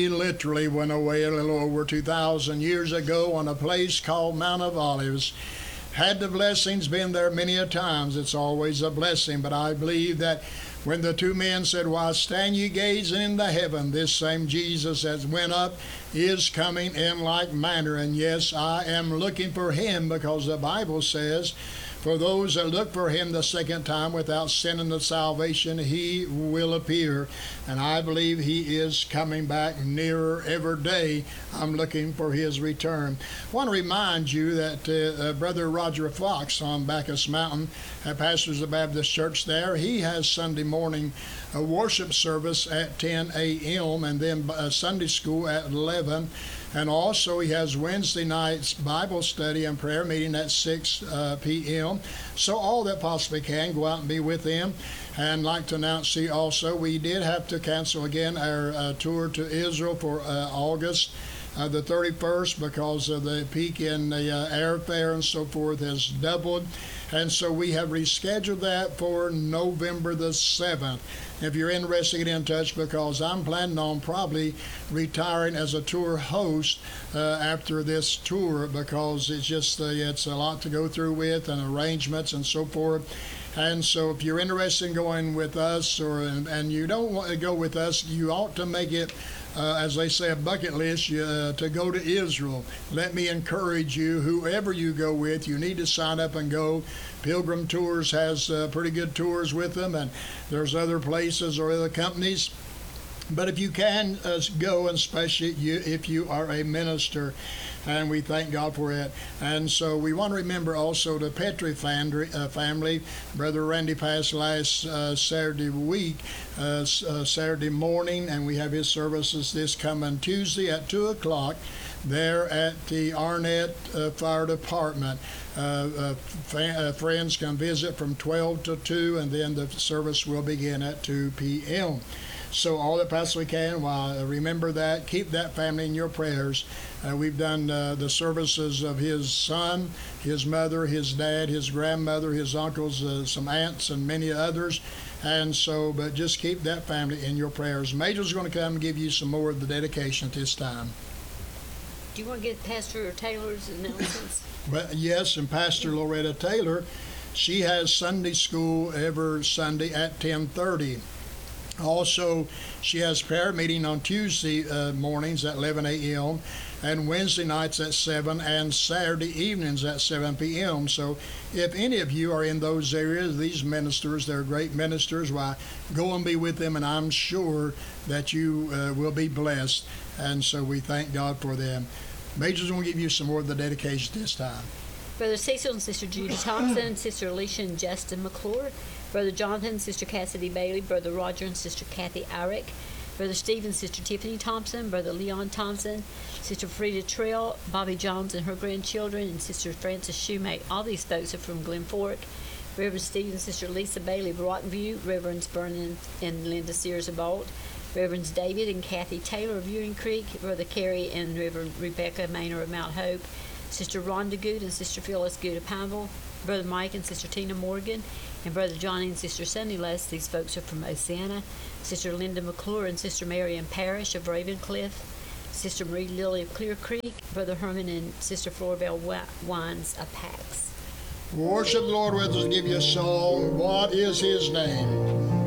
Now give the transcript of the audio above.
He literally went away a little over 2,000 years ago on a place called Mount of Olives. Had the blessings been there many a times, it's always a blessing, but I believe that when the two men said, "Why stand ye gazing into heaven? This same Jesus that went up is coming in like manner." And yes, I am looking for him, because the Bible says, "For those that look for him the second time without sin and the salvation, he will appear." And I believe he is coming back nearer every day. I'm looking for his return. I want to remind you that Brother Roger Fox on Bacchus Mountain pastors the Baptist church there. He has Sunday morning a worship service at 10 a.m. and then Sunday school at 11. And also he has Wednesday night's Bible study and prayer meeting at 6 p.m. So all that possibly can, go out and be with them. And like to announce to you also, we did have to cancel again our tour to Israel for August the 31st, because of the peak in the airfare and so forth has doubled. And so we have rescheduled that for November the 7th. If you're interested, get in touch, because I'm planning on probably retiring as a tour host after this tour, because it's just it's a lot to go through with, and arrangements and so forth. And so if you're interested in going with us, and you don't want to go with us, you ought to make it as they say, a bucket list to go to Israel. Let me encourage you, whoever you go with, you need to sign up and go. Pilgrim Tours has pretty good tours with them, and there's other places or other companies. But if you can go, and especially if you are a minister, and we thank God for it. And so we want to remember also the Petrie family. Brother Randy passed last Saturday morning, and we have his services this coming Tuesday at 2 o'clock there at the Arnett Fire Department. Friends can visit from 12 to 2, and then the service will begin at 2 p.m. So all that possibly can, remember that. Keep that family in your prayers. We've done the services of his son, his mother, his dad, his grandmother, his uncles, some aunts, and many others. And so, but just keep that family in your prayers. Major's going to come and give you some more of the dedication at this time. Do you want to get Pastor Taylor's announcements? Well, yes, and Pastor Loretta Taylor, she has Sunday school every Sunday at 10:30. Also, she has prayer meeting on Tuesday mornings at 11 a.m. and Wednesday nights at 7 and Saturday evenings at 7 p.m. So if any of you are in those areas, these ministers, they're great ministers, why, go and be with them, and I'm sure that you will be blessed. And so we thank God for them. Major's going to give you some more of the dedication this time. Brother Cecil and Sister Judy Thompson, Sister Alicia and Justin McClure, Brother Jonathan, Sister Cassidy Bailey, Brother Roger and Sister Kathy Irick, Brother Steve and Sister Tiffany Thompson, Brother Leon Thompson, Sister Frida Trill, Bobby Jones and her grandchildren, and Sister Frances Shoemate. All these folks are from Glen Fork. Reverend Steve and Sister Lisa Bailey of Rottenview, Reverends Vernon and Linda Sears of Bolt, Reverends David and Kathy Taylor of Ewing Creek, Brother Carey and Reverend Rebecca Maynor of Mount Hope, Sister Rhonda Good and Sister Phyllis Good of Pineville, Brother Mike and Sister Tina Morgan, and Brother Johnny and Sister Sunday Les. These folks are from Oceana. Sister Linda McClure and Sister Marion Parrish of Ravencliff, Sister Marie Lilly of Clear Creek, Brother Herman and Sister Florbell Wines of Pax. Worship the Lord with us, give you a song. What is his name?